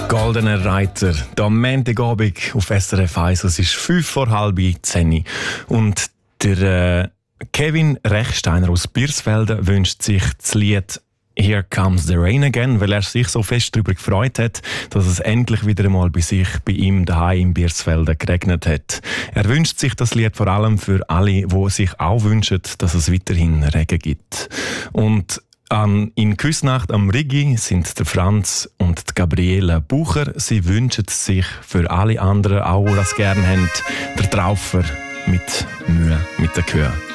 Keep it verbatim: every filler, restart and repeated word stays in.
Goldener Reiter, der Montagabend auf S R F eins. Es ist fünf vor halb zehn. Und der äh, Kevin Rechsteiner aus Birsfelden wünscht sich das Lied «Here Comes the Rain Again», weil er sich so fest darüber gefreut hat, dass es endlich wieder einmal bei sich, bei ihm daheim in Birsfelden geregnet hat. Er wünscht sich das Lied vor allem für alle, die sich auch wünschen, dass es weiterhin Regen gibt. Und An, in Küsnacht am Rigi sind der Franz und die Gabriele Bucher. Sie wünschen sich für alle anderen auch, die das gerne haben, der Traufer mit Mühe mit der Kühe.